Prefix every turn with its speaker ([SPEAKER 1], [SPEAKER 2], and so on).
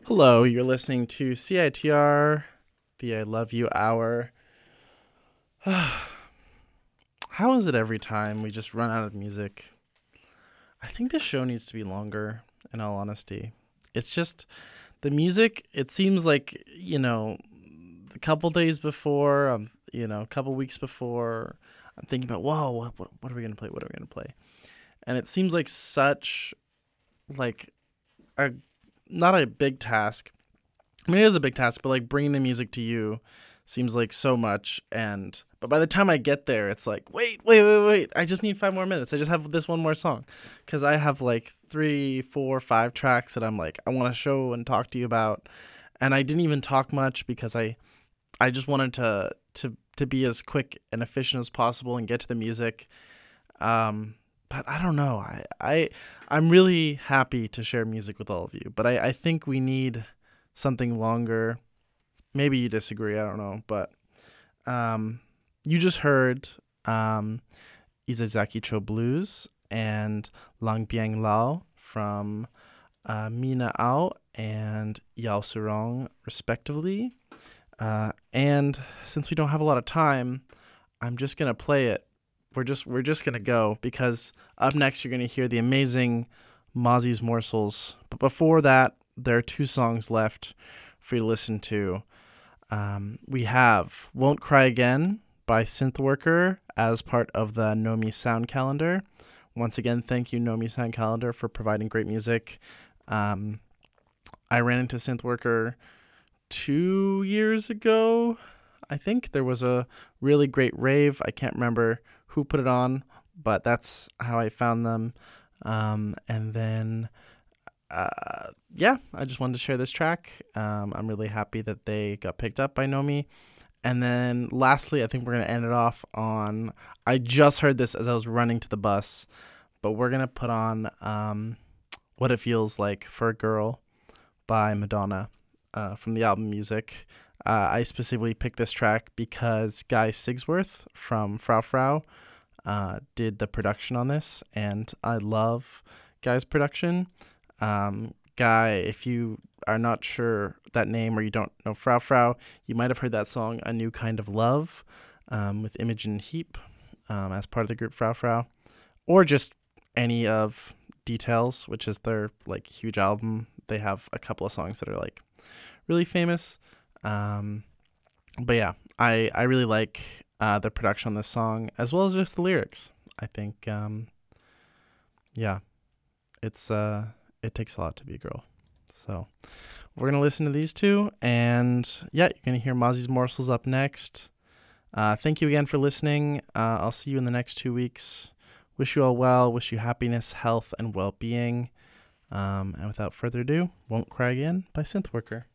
[SPEAKER 1] Hello, you're listening to CITR, the I Love You Hour. How is it every time we just run out of music? I think this show needs to be longer, in all honesty. It's just the music, it seems like, a couple days before, a couple weeks before, I'm thinking about, whoa, what are we going to play? What are we going to play? And it seems like such, like, a not a big task. I mean, it is a big task, but like bringing the music to you seems like so much. But by the time I get there, it's like, wait. I just need 5 more minutes. I just have this one more song, because I have like 3, 4, 5 tracks that I'm like I want to show and talk to you about, and I didn't even talk much because I just wanted to be as quick and efficient as possible and get to the music. But I don't know. I'm really happy to share music with all of you, but I think we need something longer. Maybe you disagree. I don't know, but you just heard Izazaki Cho Blues and Lang Biang Lao from Mina Ao and Yao Surong, respectively. And since we don't have a lot of time, I'm just gonna play it. We're just gonna go, because up next you're gonna hear the amazing Mozzie's Morsels. But before that, there are 2 songs left for you to listen to. We have Won't Cry Again by Synthworker as part of the Nomi Sound Calendar. Once again, thank you, Nomi Sound Calendar, for providing great music. I ran into Synthworker 2 years ago. I think there was a really great rave. I can't remember who put it on, but that's how I found them. And then I just wanted to share this track. I'm really happy that they got picked up by Nomi. And then lastly, I think we're going to end it off on, I just heard this as I was running to the bus, but we're going to put on What It Feels Like for a Girl by Madonna from the album Music. I specifically picked this track because Guy Sigsworth from Frau Frau did the production on this, and I love Guy's production. Guy, if you are not sure that name or you don't know Frau Frau, you might have heard that song A New Kind of Love with Imogen Heap as part of the group Frau Frau, or just any of Details, which is their like huge album. They have a couple of songs that are like really famous. But yeah, I really like the production on this song, as well as just the lyrics. I think yeah, it's it takes a lot to be a girl. So we're gonna listen to these two, and yeah, you're gonna hear Mozzie's Morsels up next. Thank you again for listening. I'll see you in the next 2 weeks. Wish you all well. Wish you happiness, health, and well-being. And without further ado, Won't Cry Again by Synthworker.